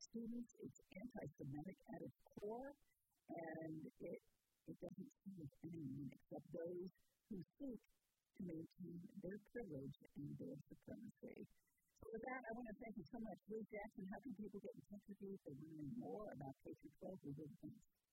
students. It's anti-Semitic at its core, and it doesn't serve anyone except those who seek to maintain their privilege and their supremacy. So with that, I want to thank you so much. Liz Jackson, how can people get in touch with you if they want to know more about K-12 legal defense?